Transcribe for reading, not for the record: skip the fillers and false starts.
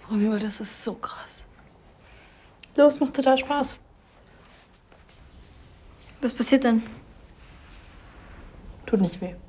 Romeo, das ist so krass. Los, macht total Spaß. Was passiert dann? Tut nicht weh.